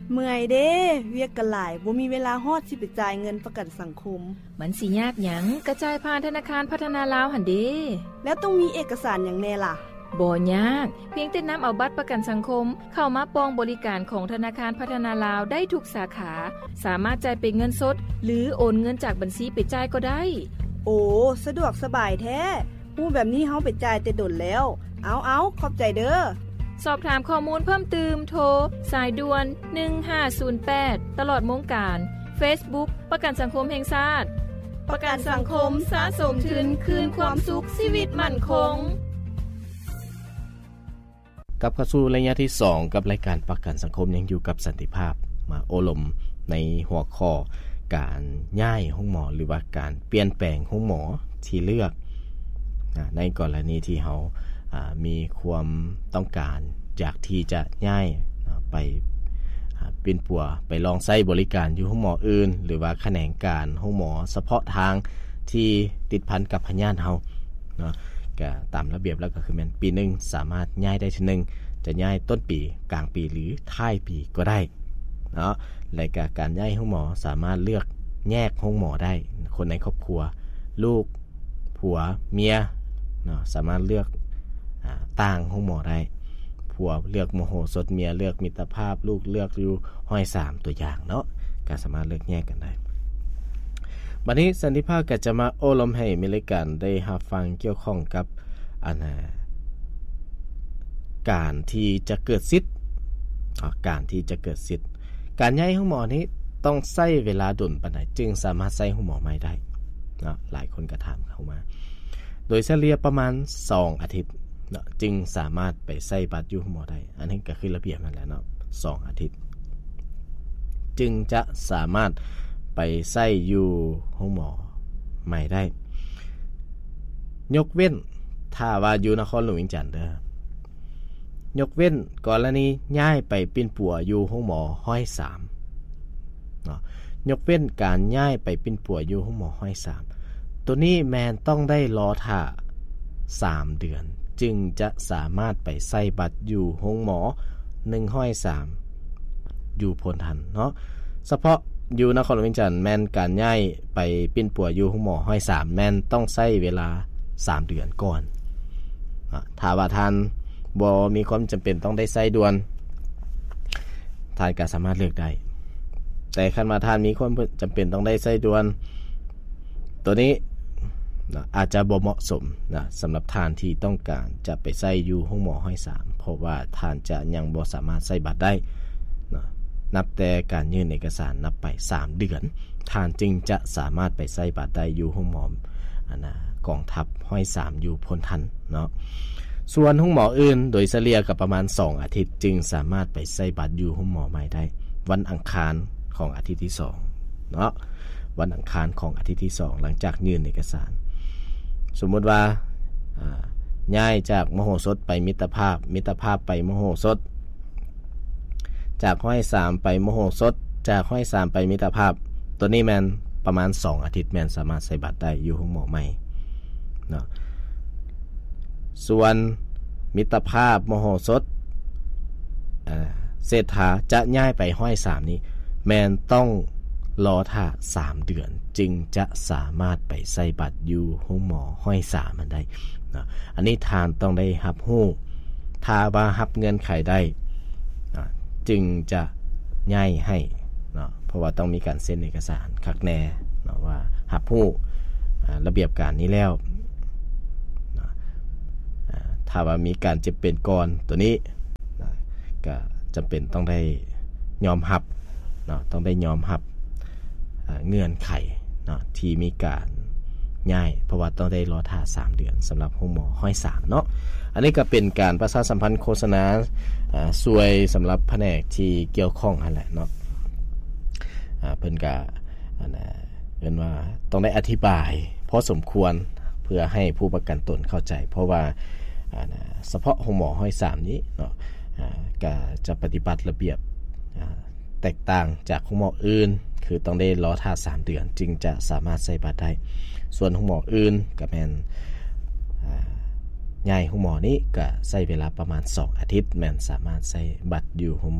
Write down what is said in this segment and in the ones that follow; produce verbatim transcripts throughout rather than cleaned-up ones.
เมื่อยเด้เวียกก็หลายบ่มีเวลาฮอดสิไปจ่ายเงินประกันสังคมมันสิยากหยังกระจายผ่านธนาคารพัฒนาลาวหั่นเด้แล้วต้องมีเอกสารหยังแน่ล่ะบ่ยากเพียงแต่นำเอาบัตรประกันสังคมเข้ามาปองบริการของธนาคารพัฒนาลาวได้ทุกสาขาสามารถจ่ายเป็นเงินสดหรือโอนเงินจากบัญชีไปจ่ายก็ได้โอ้สะดวกสบายแท้ฮู้แบบนี้เฮาไปจ่ายแต่ดนแล้วเอาๆขอบใจเด้อสอบถามข้อมูลเพิ่มเติมโทรสายด่วนหนึ่งห้าศูนย์แปดตลอดวงการ Facebook ประกันสังคมแห่งชาติประกันสังคมสะสมทุนคืนความสุขชีวิตมั่นคงกลับเข้าสู่ระยะที่สองกับรายการประกันสังคมยังอยู่กับสันติภาพมาโอลมในหัวข้อการย้ายห้องหมอหรือว่าการเปลี่ยนแปลงห้องหมอที่เลือกในกรณีที่เขามีความต้องการอยากที่จะย้ายไปเป็นปัวไปลองใช้บริการอยู่ห้องหมออื่นหรือว่าแขนงการห้องหมอเฉพาะทางที่ติดพันกับพยาธิเฮาเนาะก็ตามระเบียบแล้วก็คือแม่นปีนึงสามารถย้ายได้ทีนึงจะย้ายต้นปีกลางปีหรือท้ายปีก็ได้เนาะรายการการย้ายห้องหมอสามารถเลือกแยกห้องหมอได้คนในครอบครัวลูกผัวเมียเนาะสามารถเลือกต่างห้องหมอได้ผัวเลือกมโหสถเมียเลือกมิตรภาพลูกเลือกอยู่ห้อยสามตัวอย่างเนาะก็สามารถเลือกแยกกันได้บัดนี้สันติภาพก็จะมาโอลมให้มีรายการได้รับฟังเกี่ยวข้องกับอันน่ะการที่จะเกิดสิทธิ์การที่จะเกิดสิทธิ์การย้ายห้องหมอนี้ต้องใช้เวลาดนปานใดจึงสามารถใช้ห้องหมอใหม่ได้เนาะหลายคนก็ถามเข้ามาโดยเฉลี่ยประมาณสองอาทิตย์เนาะจึงสามารถไปใช้บัตรอยู่ห้องหมอได้อันนี้ก็คือระเบียบนั่นแหละเนาะสองอาทิตย์จึงจะสามารถไปใช้อยู่ห้องหมอใหม่ได้ยกเว้นถ้าว่าอยู่นครหลวงเวียงจันทน์เด้อยกเว้นกรณีย้ายไปเป็นปัวอยู่ห้องหมอห้อยสามเนาะยกเว้นการย้ายไปเป็นปัวอยู่ห้องหมอห้อยสามตัวนี้แมนต้องได้รอท่าสามเดือนจึงจะสามารถไปใส่บัตรอยู่ห้องหมอหนึ่งห้อยสามอยู่พ้นทันเนาะเฉพาะอยู่นครหลวงเวียงจันทน์แม่นการย้ายไปปิ้นปัวอยู่ห้องหมอห้อยสามแม่นต้องใช้เวลาสามเดือนก่อนถ้าว่าท่านบ่มีความจำเป็นต้องได้ใช้ด่วนท่านก็สามารถเลือกได้แต่คันว่าท่านมีความจำเป็นต้องได้ใช้ด่วนตัวนี้นะอาจจะบ่เหมาะสมนะสำหรับท่านที่ต้องการจะไปใช้อยู่ห้องหมอห้อยสามเพราะว่าท่านจะยังบ่สามารถใช้บัตรได้นะนับแต่การยื่นเอกสารนับไปสามเดือนท่านจึงจะสามารถไปใช้บัตรได้อยู่ห้องหมออันนะกองทัพห้อยสามอยู่พ้นทันเนาะส่วนห้องหมออื่นโดยเฉลี่ยกับประมาณสองอาทิตย์จึงสามารถไปใช้บัตรอยู่ห้องหมอใหม่ได้วันอังคารของอาทิตย์ที่สองเนาะวันอังคารของอาทิตย์ที่สองหลังจากยื่นเอกสารสมมติว่าย้ายจากมโหสถไปมิตรภาพมิตรภาพไปมโหสถจากห้อยสามไปมโหสถจากห้อยสามไปมิตรภาพตัวนี้แมนประมาณสองอาทิตย์แมนสามารถใช้บัตรได้อยู่ห้องหมอใหม่เนาะส่วนมิตรภาพมโหสถเศรษฐาจะย้ายไปห้อยสามนี้แมนต้องรอท่าสามเดือนจึงจะสามารถไปใส่บัตรอยู่ห้องหมอห้อยสามมันได้นะอันนี้ทานต้องได้รับรู้ถ้าว่ารับเงินไขได้นะจึงจะย้ายให้นะเพราะว่าต้องมีการเซ็นเอกสารคักแน่นะว่ารับรู้ระเบียบการนี้แล้วนะถ้าว่ามีการเจ็บเป็นก่อนตัวนี้นะก็จำเป็นต้องได้ยอมรับนะต้องได้ยอมรับเงื่อนไขเนาะที่มีการย้ายเพราะว่าต้องได้รอท่าสามเดือนสำหรับห้องหมอห้อยสามเนาะอันนี้ก็เป็นการประชาสัมพันธ์โฆษณาอ่าช่วยสำหรับแผนกที่เกี่ยวข้องนั่นแหละเนาะอ่าเพิ่นก็อันน่ะเอิ้นว่าต้องได้อธิบายพอสมควรเพื่อให้ผู้ประกันตนเข้าใจเพราะว่าอ่านะเฉพาะห้องหมอห้อยสามนี้เนาะอ่าก็จะปฏิบัติระเบียบอ่าแตกต่างจากห้องหมออื่นคือต้องได้รอท่าสามเดือนจึงจะสามารถใช้บัตรได้ส่วนห้องหมออื่นก็แม่นอ่าย้ายห้องหมอนี้ก็ใช้เวลาประมาณสองอาทิตย์แม่นสามารถใช้บัตรอยู่ห้องหมอให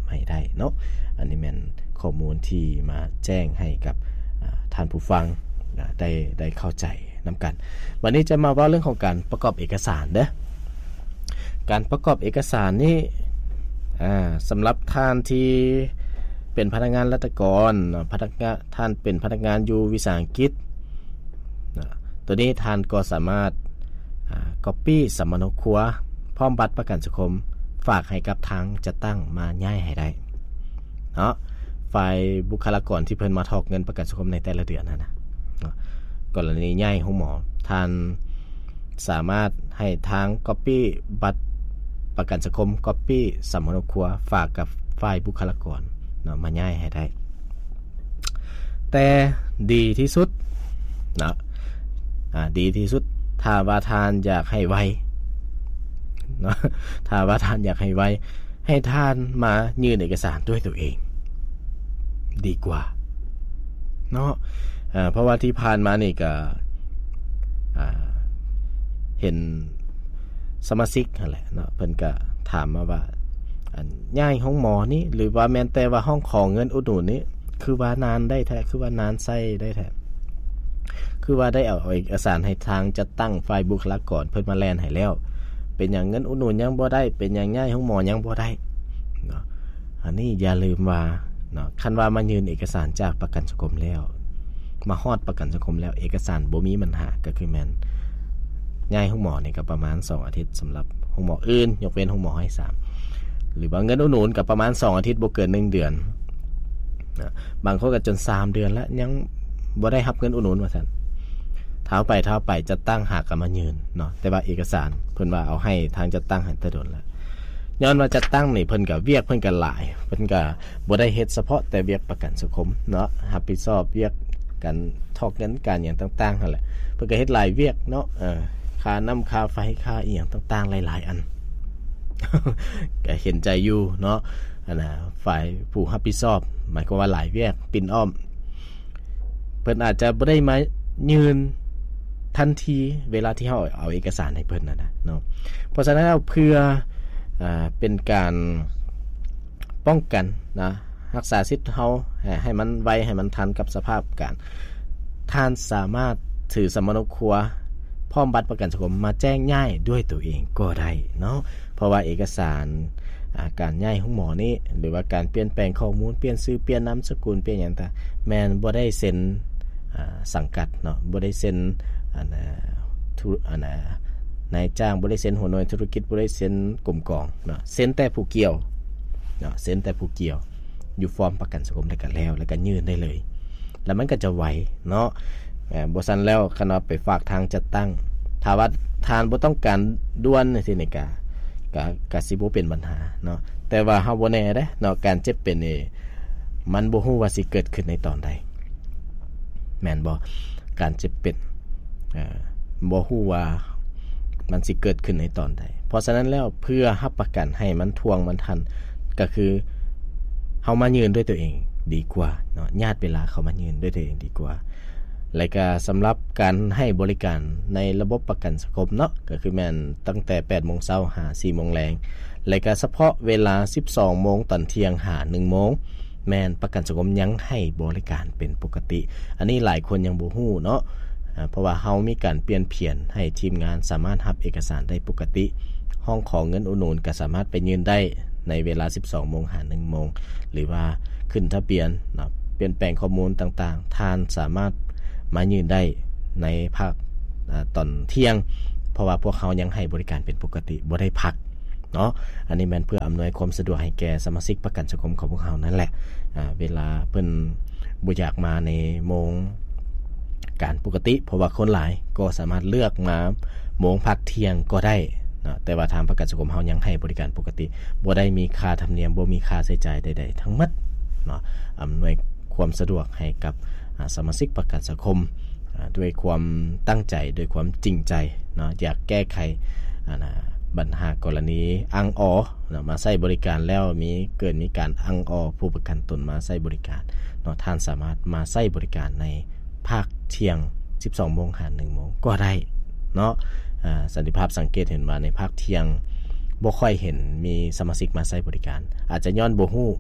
ให้ได้เนาะอันนี้แม่นข้อมูลที่มาแจ้งให้กับท่านผู้ฟังได้ได้เข้าใจนํากันวันนี้จะมาเว้าเรื่องของการประกอบเอกสารเด้อการประกอบเอกสารนี่อ่าสำหรับท่านที่เป็นพนักงานราชการพนักงานท่านเป็นพนักงานอยู่วิสาหกิจตัวนี้ท่านก็สามารถอ่า copy สำเนาครัวพร้อมบัตรประกันสังคมฝากให้กับทางจัดตั้งมาย้ายให้ได้เนาะฝ่ายบุคลากรที่เพิ่นมาทอกเงินประกันสังคมในแต่ละเดือนนั่นนะเนาะกรณีย้ายโรงหมอท่านสามารถให้ทาง copy บัตรประกันสังคม copy สำเนาครัวฝากกับฝ่ายบุคลากรเนาะมาย้ายให้ได้แต่ดีที่สุดเนาะอ่าดีที่สุดถ้าว่าทานอยากให้ไวเนาะถ้าว่าทานอยากให้ไวให้ทานมายื่นเอกสารด้วยตัวเองดีกว่าเนาะอ่าเพราะว่าที่ผ่านมานี่ก็อ่าเห็นสมาชิกนั่นแหละเนาะเพิ่นก็ถามมาว่าอันย้ายห้องหมอนี่หรือว่าแม้แต่ว่าห้องของเงินอุดหนุนนี่คือว่านานได้แท้คือว่านานใช้ได้แท้คือว่าได้เอาเอกสารให้ทางจัดตั้งฝ่ายบุคลากรเพิ่นมาแลนให้แล้วเป็นหยังเงินอุดหนุนยังบ่ได้เป็นหยังย้ายห้องหมอยังบ่ได้เนาะอันนี้อย่าลืมว่าเนาะคันว่ามายืนเอกสารจากประกันสังคมแล้วมาฮอดประกันสังคมแล้วเอกสารบ่มีปัญหาก็คือแม่นย้ายห้องหมอนี่ก็ประมาณสองอาทิตย์สำหรับห้องหมออื่นยกเว้นห้องหมอให้สามหรือว่าเงินอุดหนุนก็ประมาณสองอาทิตย์บ่เกินหนึ่งเดือนนะบางคนก็จนสามเดือนแล้วยังบ่ได้รับเงินอุดหนุนว่าซั่นเท้าไปเท้าไปจะตั้งหากก็มายืนเนาะแต่ว่าเอกสารเพิ่นว่าเอาให้ทางจะตั้งให้แต่โดนแล้วย้อนว่าจะตั้งนี่เพิ่นก็เวียกเพิ่นก็หลายเพิ่นก็บ่ได้เฮ็ดเฉพาะแต่เวียกประกันสังคมเนาะรับผิดชอบเวียกกันทอกเงินการหยังต่างๆนั่นแหละเพิ่นก็เฮ็ดหลายเวียกเนาะเออค่าน้ำค่าไฟค่าอีหยังต่างๆหลายๆอัน ก็เห็นใจอยู่เนาะอันน่ะฝ่ายผู้รับผิดชอบหมายความว่าหลายเวียกปิ่นอ้อมเพิ่นอาจจะบ่ได้มายืนทันทีเวลาที่เฮาเอาเอกสารให้เพิ่นน่ะนะเนาะเพราะฉะนั้นเพื่ออ่าเป็นการป้องกันนะรักษาสิทธิ์เฮาให้มันไวให้มันทันกับสภาพการท่านสามารถถือสำเนาครัวพร้อมบัตรประกันสังคมมาแจ้งย้ายด้วยตัวเองก็ได้เนาะเพราะว่าเอกสารอ่าการย้ายของหมอนี่หรือว่าการเปลี่ยนแปลงข้อมูลเปลี่ยนชื่อเปลี่ยนนามสกุลเปลี่ยนหยังต่างแม่นบ่ได้เซ็นอ่าสังกัดเนาะบ่ได้เซ็นอันน่ะทุอันน่ะนายจ้างบ่ได้เซ็นหัวหน่วยธุรกิจบ่ได้เซ็นกรมกองเนาะเซ็นแต่ผู้เกี่ยวเนาะเซ็นแต่ผู้เกี่ยวอยู่ฟอร์มประกันสังคมได้กันแล้วแล้วก็ยื่นได้เลยแล้วมันก็จะไวเนาะเอ่อบ่ซั่นแล้วคันว่าไปฝากทางจัดตั้งถ้าว่าทานบ่ต้องการด่วนจังซี่นี่ก็ก็ก็สิบ่เป็นปัญหาเนาะแต่ว่าเฮาบ่แน่เด้เนาะการเจ็บเป็นนี่มันบ่ฮู้ว่าสิเกิดขึ้นในตอนใดแม่นบ่การเจ็บเป็นเอ่อบ่ฮู้ว่ามันสิเกิดขึ้นในตอนใดเพราะฉะนั้นแล้วเพื่อรับประกันให้มันทวงมันทันก็คือเฮามายืนด้วยตัวเองดีกว่าเนาะญาติเวลาเขามายืนด้วยตัวเองดีกว่าและก็สำหรับการให้บริการในระบบประกันสังคมเนาะก็คือแม่นตั้งแต่ แปดโมงเช้า หา สี่โมงแลงและก็เฉพาะเวลา สิบสองโมงตอนเที่ยงหา หนึ่งโมงแม่นประกันสังคมยังให้บริการเป็นปกติอันนี้หลายคนยังบ่ฮู้เนาะเพราะว่าเฮามีการเปลี่ยนเพียนให้ทีมงานสามารถรับเอกสารได้ปกติห้องของเงินอุดหนุนก็สามารถไปยืนได้ในเวลา สิบสองโมง หา หนึ่งโมงหรือว่าขึ้นทะเบียนเนาะเปลี่ยนแปลงข้อมูลต่างๆท่านสามารถมายืนได้ในภาคตอนเที่ยงเพราะว่าพวกเขายังให้บริการเป็นปกติบ่ได้พักเนาะอันนี้แม่นเพื่ออำนวยความสะดวกให้แก่สมาชิกประกันสังคมของพวกเขานั่นแหละอ่าเวลาเพิ่นบ่อยากมาในโมงการปกติเพราะว่าคนหลายก็สามารถเลือกมาโมงพักเที่ยงก็ได้นะแต่ว่าทางประกันสังคมเฮายังให้บริการปกติบ่ได้มีค่าธรรมเนียมบ่มีค่าใช้จ่ายใดๆทั้งหมดเนาะอำนวยความสะดวกให้กับสมาชิกประกันสังคมด้วยความตั้งใจด้วยความจริงใจเนาะอยากแก้ไขนะปัญหากรณีอังออนะมาใช้บริการแล้วมีเกิดมีการอังออผู้ประกันตนมาใช้บริการเนาะท่านสามารถมาใช้บริการในภาคเที่ยง สิบสองโมง หา หนึ่งโมงก็ได้เนาะอ่าสันติภาพสังเกตเห็นว่าในภาคเที่ยงบ่ค่อยเห็นมีสมาชิกมาใช้บริการอาจจะย้อนบ่ฮู้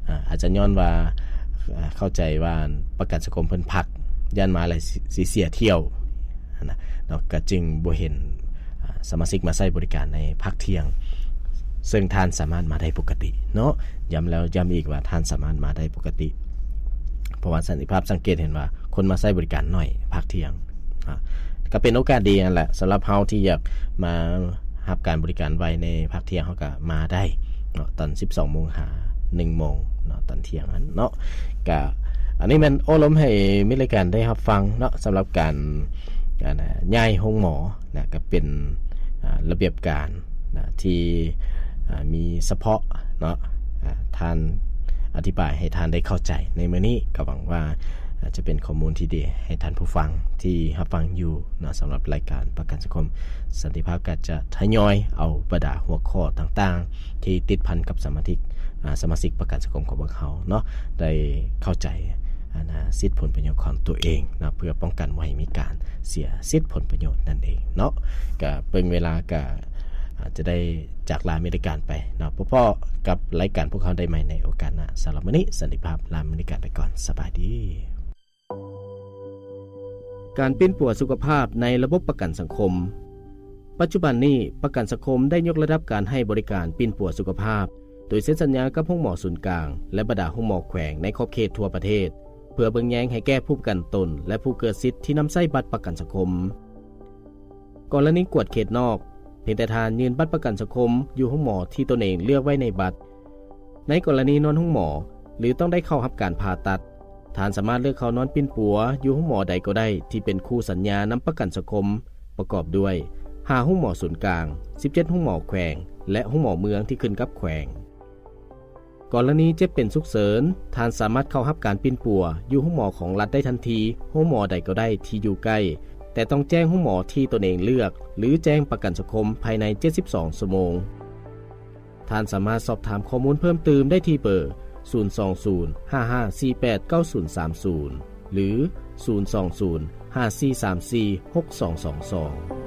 อ่าอาจจะย้อนว่าเข้าใจว่าประกันสังคมเพิ่นพักย่านมาหลายสิเสียเที่ยวนะเนาะก็จึงบ่เห็นสมาชิกมาใช้บริการในพักเที่ยงซึ่งท่านสามารถมาได้ปกติเนาะย้ำแล้วย้ำอีกว่าท่านสามารถมาได้ปกติเพราะว่าสันติภาพสังเกตเห็นว่าคนมาใช้บริการน้อยพักเที่ยงอ่าก็เป็นโอกาสดีนั่นแหละสำหรับเฮาที่อยากมารับการบริการไว้ในพักเที่ยงเฮาก็มาได้เนาะตอน สิบสองโมง หา หนึ่งโมงเนาะตอนเที่ยงนั้นเนาะก็อันนี้มันโอ้ล้มให้มิตรรายการได้รับฟังเนาะสำหรับการการย้ายห้องหมอนะก็เป็นระเบียบการนะที่มีเฉพาะเนาะท่านอธิบายให้ท่านได้เข้าใจในมื้อนี้ก็หวังว่าจะเป็นข้อมูลที่ดีให้ท่านผู้ฟังที่รับฟังอยู่นะสำหรับรายการประกันสังคมสันติภาพก็จะทยอยเอาบรรดาหัวข้อต่างๆที่ติดพันกับสมาชิกสมาชิกประกันสังคมของพวกเขาเนาะได้เข้าใจนะสิทธิผลประโยชน์ของตัวเองนะเพื่อป้องกันไม่ให้มีการเสียสิทธิผลประโยชน์นั่นเองเนาะก็เปิงเวลาก็จะได้จากลาอเมริกันไปเนาะพ่อๆกับรายการพวกเขาได้ใหม่ในโอกาสหน้าสำหรับวันนี้สันติภาพลาอเมริกันไปก่อนสบายดีการปิ้นปัวสุขภาพในระบบประกันสังคมปัจจุบันนี้ประกันสังคมได้ยกระดับการให้บริการปิ้นปัวสุขภาพโดยเซ็นสัญญากับห้องหมอศูนย์กลางและบรรดาห้องหมอแขวงในขอบเขตทั่วประเทศเพื่อเบิ่งแย้งให้แก้ผู้ประกันตนและผู้เกิดสิทธิ์ที่นำใช้บัตรประกันสังคมกรณีกวดเขตนอกเพียงแต่ทานยืนบัตรประกันสังคมอยู่ห้องหมอที่ตนเองเลือกไว้ในบัตรในกรณีนอนห้องหมอหรือต้องได้เข้ารับการผ่าตัดทานสามารถเลือกเข้านอนปิ้นปัวอยู่ห้องหมอใดก็ได้ที่เป็นคู่สัญญานำประกันสังคมประกอบด้วยห้าห้องหมอศูนย์กลางสิบเจ็ดห้องหมอแขวงและห้องหมอเมืองที่ขึ้นกับแขวงกรณีเจ็บเป็นฉุกเฉินทานสามารถเข้ารับการปิ้นปัวอยู่ห้องหมอของรัฐได้ทันทีห้องหมอใดก็ได้ที่อยู่ใกล้แต่ต้องแจ้งห้องหมอที่ตนเองเลือกหรือแจ้งประกันสังคมภายในเจ็ดสิบสองชั่วโมงท่านสามารถสอบถามข้อมูลเพิ่มเติมได้ที่เบอร์ศูนย์ สอง ศูนย์ ห้า ห้า สี่ แปด เก้า ศูนย์ สาม ศูนย์หรือศูนย์ สอง ศูนย์ ห้า สี่ สาม สี่ หก สอง สอง สอง